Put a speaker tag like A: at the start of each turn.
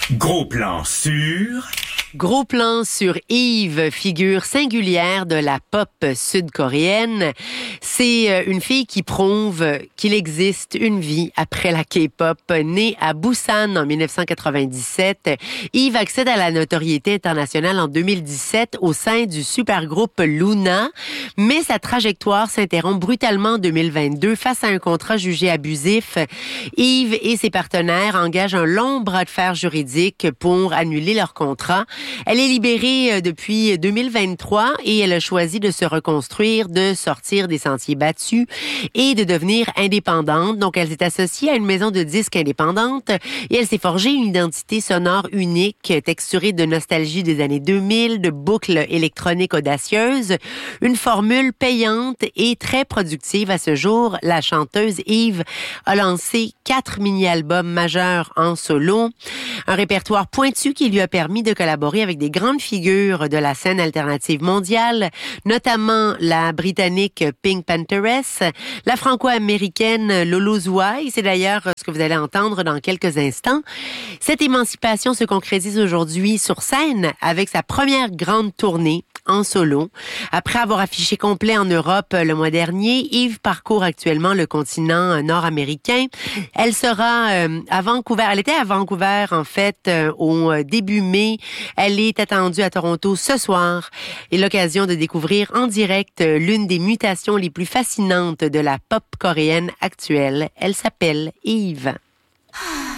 A: Gros plan sur...
B: Gros plan sur Yves, figure singulière de la pop sud-coréenne. C'est une fille qui prouve qu'il existe une vie après la K-pop. Née à Busan en 1997, Yves accède à la notoriété internationale en 2017 au sein du supergroupe Luna, mais sa trajectoire s'interrompt brutalement en 2022 face à un contrat jugé abusif. Yves et ses partenaires engagent un long bras de fer juridique pour annuler leur contrat. Elle est libérée depuis 2023 et elle a choisi de se reconstruire, de sortir des sentiers battus et de devenir indépendante. Donc, elle s'est associée à une maison de disques indépendante et elle s'est forgée une identité sonore unique, texturée de nostalgie des années 2000, de boucles électroniques audacieuses, une formule payante et très productive à ce jour. La chanteuse Yves a lancé 4 mini-albums majeurs en solo, un répertoire pointu qui lui a permis de collaborer avec des grandes figures de la scène alternative mondiale, notamment la britannique Pink Pantheress, la franco-américaine Lolo Zouaï. C'est d'ailleurs ce que vous allez entendre dans quelques instants. Cette émancipation se concrétise aujourd'hui sur scène avec sa première grande tournée en solo. Après avoir affiché complet en Europe le mois dernier, Yves parcourt actuellement le continent nord-américain. Elle sera à Vancouver. Elle était à Vancouver, en fait, au début mai. Elle est attendue à Toronto ce soir. Et l'occasion de découvrir en direct l'une des mutations les plus fascinantes de la pop coréenne actuelle. Elle s'appelle Yves.